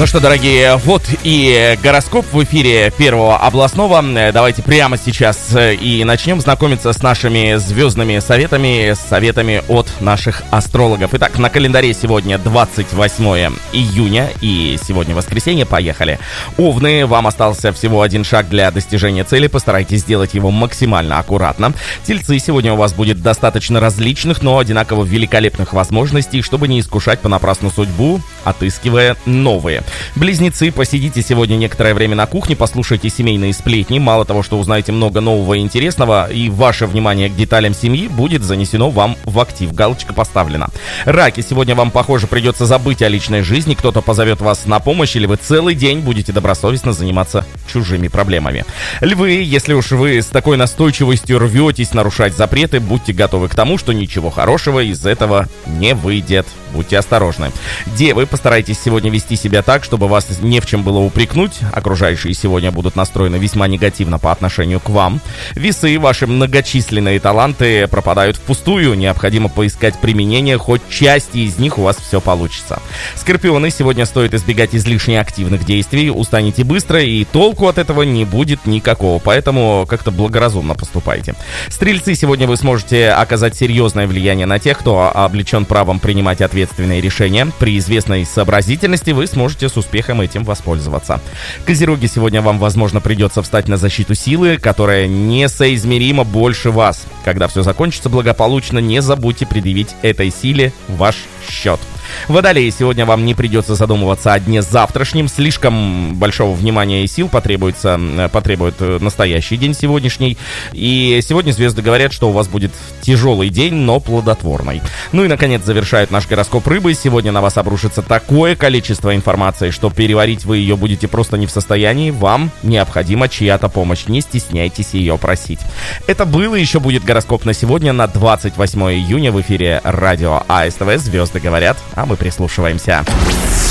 Ну что, дорогие, вот и гороскоп в эфире Первого областного. Давайте прямо сейчас и начнем знакомиться с нашими звездными советами от наших астрологов. Итак, на календаре сегодня 28 июня и сегодня воскресенье. Поехали. Овны, вам остался всего один шаг для достижения цели. Постарайтесь сделать его максимально аккуратно. Тельцы, сегодня у вас будет достаточно различных, но одинаково великолепных возможностей, чтобы не искушать понапрасну судьбу, отыскивая новые. Близнецы, посидите сегодня некоторое время на кухне, послушайте семейные сплетни. Мало того, что узнаете много нового и интересного, и ваше внимание к деталям семьи будет занесено вам в актив. Галочка поставлена. Раки, сегодня вам, похоже, придется забыть о личной жизни. Кто-то позовет вас на помощь, или вы целый день будете добросовестно заниматься чужими проблемами. Львы, если уж вы с такой настойчивостью рветесь нарушать запреты, будьте готовы к тому, что ничего хорошего из этого не выйдет. Будьте осторожны. Девы, постарайтесь сегодня вести себя так, чтобы вас не в чем было упрекнуть. Окружающие сегодня будут настроены весьма негативно по отношению к вам. Весы, ваши многочисленные таланты пропадают впустую. Необходимо поискать применение, хоть части из них у вас все получится. Скорпионы, сегодня стоит избегать излишне активных действий. Устанете быстро, и толку от этого не будет никакого. Поэтому как-то благоразумно поступайте. Стрельцы, сегодня вы сможете оказать серьезное влияние на тех, кто облечен правом принимать ответственные решения. При известной сообразительности вы сможете с успехом этим воспользоваться. Козероги, сегодня вам, возможно, придется встать на защиту силы, которая несоизмеримо больше вас. Когда все закончится благополучно, не забудьте предъявить этой силе ваш счет. Водолеи, сегодня вам не придется задумываться о дне завтрашнем. Слишком большого внимания и сил потребует настоящий день сегодняшний. И сегодня звезды говорят, что у вас будет тяжелый день, но плодотворный. Ну и, наконец, завершает наш гороскоп рыбы. Сегодня на вас обрушится такое количество информации, что переварить вы ее будете просто не в состоянии. Вам необходима чья-то помощь. Не стесняйтесь ее просить. Это был и еще будет гороскоп на сегодня, на 28 июня в эфире радио АСТВ. Звезды говорят, а мы прислушиваемся.